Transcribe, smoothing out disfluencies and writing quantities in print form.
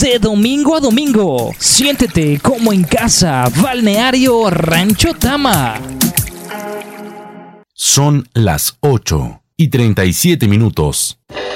de domingo a domingo. Siéntete como en casa. Balneario Rancho Tama. Son las 8:37.